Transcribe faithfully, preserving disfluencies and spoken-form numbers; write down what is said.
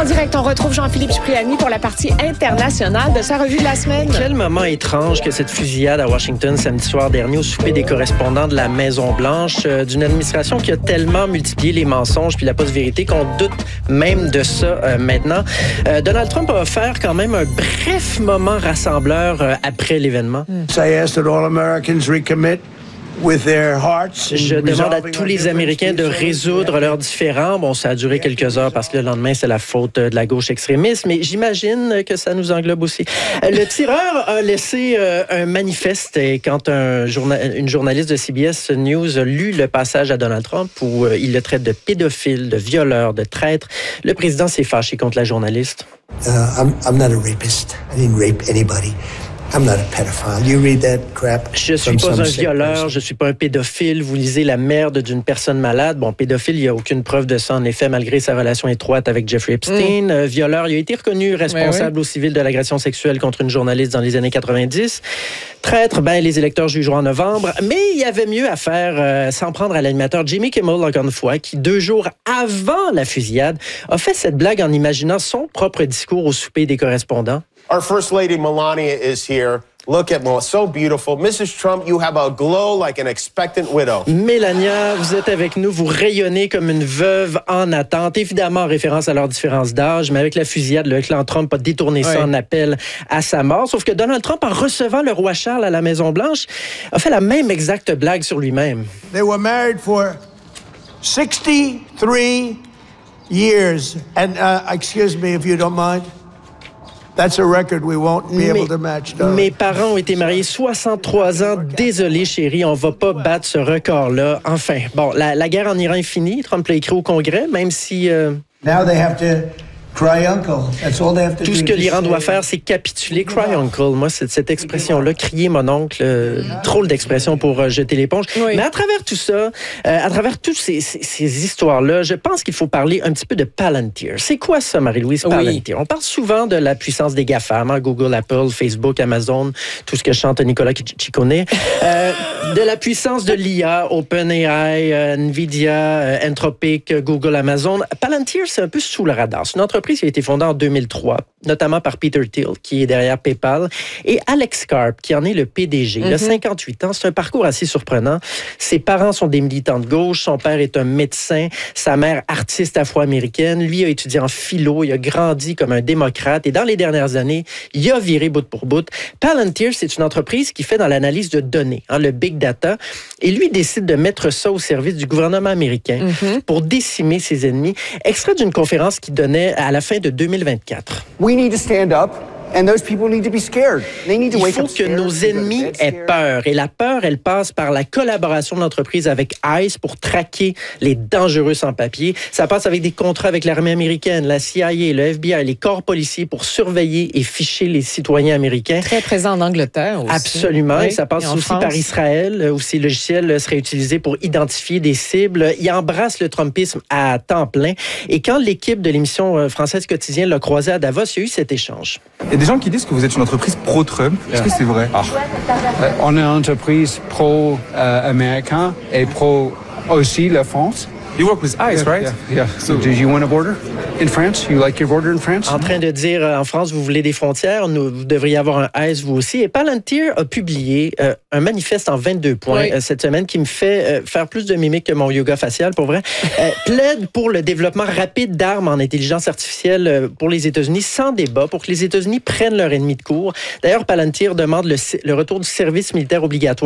En direct, on retrouve Jean-Philippe Cipriani pour la partie internationale de sa revue de la semaine. Quel moment étrange que cette fusillade à Washington samedi soir dernier au souper des correspondants de la Maison-Blanche, euh, d'une administration qui a tellement multiplié les mensonges puis la post-vérité qu'on doute même de ça euh, maintenant. Euh, Donald Trump a offert quand même un bref moment rassembleur euh, après l'événement. Mm. I ask that all Americans recommit with their hearts. Je demande à tous les Américains de résoudre leurs différends. Bon, ça a duré quelques heures parce que le lendemain, c'est la faute de la gauche extrémiste, mais j'imagine que ça nous englobe aussi. Le tireur a laissé euh, un manifeste et quand un journa- une journaliste de C B S News a lu le passage à Donald Trump où euh, il le traite de pédophile, de violeur, de traître, le président s'est fâché contre la journaliste. Uh, I'm, I'm not a rapist. I didn't rape anybody. I'm not a pedophile. You read that crap. Je suis pas un violeur, je suis pas un pédophile. Vous lisez la merde d'une personne malade. Bon, pédophile, il n'y a aucune preuve de ça, en effet, malgré sa relation étroite avec Jeffrey Epstein. Mm. Euh, violeur, il a été reconnu responsable oui, oui. au civil de l'agression sexuelle contre une journaliste dans les années quatre-vingt-dix. Traître, ben, les électeurs jugeront en novembre. Mais il y avait mieux à faire, euh, s'en prendre à l'animateur Jimmy Kimmel, encore une fois, qui, deux jours avant la fusillade, a fait cette blague en imaginant son propre discours au souper des correspondants. Our First Lady Melania is here. Look at Melania, so beautiful. Missus Trump, you have a glow like an expectant widow. Melania, vous êtes avec nous, vous rayonnez comme une veuve en attente, évidemment en référence à leur différence d'âge, mais avec la fusillade, le clan Trump a détourné ça oui. en appel à sa mort. Sauf que Donald Trump, en recevant le roi Charles à la Maison-Blanche, a fait la même exacte blague sur lui-même. They were married for sixty-three years. And, uh, excuse me if you don't mind. That's a record we won't be able to match. Mes parents ont été mariés soixante-trois ans. Désolé, chérie, on va pas battre ce record-là. Enfin, bon, la, la guerre en Iran est finie. Trump l'a écrit au Congrès, même si... Euh... Now they have to... Cry uncle. That's all they have to Tout do ce que l'Iran doit faire, c'est capituler. Cry uncle. Moi, c'est cette expression-là, crier mon oncle, euh, drôle d'expression pour euh, jeter l'éponge. Oui. Mais à travers tout ça, euh, à travers toutes ces, ces, ces histoires-là, je pense qu'il faut parler un petit peu de Palantir. C'est quoi ça, Marie-Louise, Palantir? Oui. On parle souvent de la puissance des GAFAM, hein, Google, Apple, Facebook, Amazon, tout ce que chante Nicolas Ciccone. euh, de la puissance de l'I A, OpenAI, euh, Nvidia, euh, Anthropic, Google, Amazon. Palantir, c'est un peu sous le radar. C'est une entreprise qui a été fondée en deux mille trois, notamment par Peter Thiel, qui est derrière PayPal, et Alex Karp, qui en est le P D G. Mm-hmm. Il a cinquante-huit ans. C'est un parcours assez surprenant. Ses parents sont des militants de gauche. Son père est un médecin. Sa mère, artiste afro-américaine. Lui a étudié en philo. Il a grandi comme un démocrate. Et dans les dernières années, il a viré bout pour bout. Palantir, c'est une entreprise qui fait dans l'analyse de données, hein, le big data. Et lui décide de mettre ça au service du gouvernement américain mm-hmm. pour décimer ses ennemis. Extrait d'une conférence qu'il donnait à la fin de deux mille vingt-quatre. We need to stand up. And those people need to be scared. They need to Il wake faut up que nos ennemis aient peur. Et la peur, elle passe par la collaboration de l'entreprise avec ICE pour traquer les dangereux sans-papiers. Ça passe avec des contrats avec l'armée américaine, la C I A, le F B I, les corps policiers pour surveiller et ficher les citoyens américains. Très présent en Angleterre aussi. Absolument. Oui. Et ça passe et aussi France. Par Israël, où ces logiciels seraient utilisés pour identifier des cibles. Il embrasse le Trumpisme à temps plein. Et quand l'équipe de l'émission française Quotidien l'a croisé à Davos, il y a eu cet échange. Il y a des gens qui disent que vous êtes une entreprise pro-Trump. Est-ce yeah. que c'est vrai? Ah. On est une entreprise pro-américain euh, et pro aussi la France. You work with ICE, yeah, right? Yeah. yeah. So, did you want a border in France? You like your border in France? En train de dire, en France, vous voulez des frontières, nous, vous devriez avoir un ICE, vous aussi. Et Palantir a publié euh, un manifeste en vingt-deux points oui. euh, cette semaine qui me fait euh, faire plus de mimiques que mon yoga facial, pour vrai. Euh, plaide pour le développement rapide d'armes en intelligence artificielle euh, pour les États-Unis, sans débat, pour que les États-Unis prennent leur ennemi de court. D'ailleurs, Palantir demande le, le retour du service militaire obligatoire